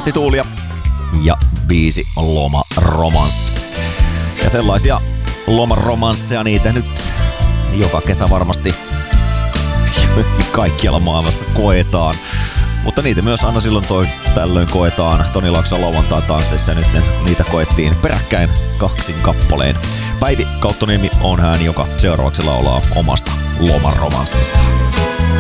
Matti Tuulia ja biisi on Lomaromanssi. Ja sellaisia lomaromansseja niitä nyt joka kesä varmasti kaikkialla maailmassa koetaan. Mutta niitä myös aina silloin tällöin koetaan Toni Laakson lauantai tansseissa, ja nyt niitä koettiin peräkkäin 2 kappaleen. Päivi Kauttoniemi on hän, joka seuraavaksi laulaa omasta lomaromanssista.